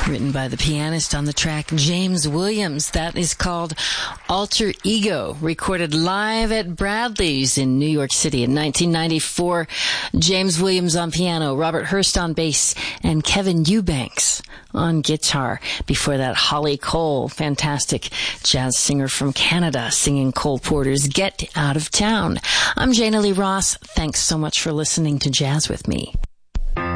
written by the pianist on the track James Williams. That is called Alter Ego, recorded live at Bradley's in New York City in 1994. James Williams on piano, Robert Hurst on bass, and Kevin Eubanks on guitar. Before that, Holly Cole, fantastic jazz singer from Canada, singing Cole Porter's Get Out of Town. I'm Jana Lee Ross. Thanks so much for listening to Jazz with Me.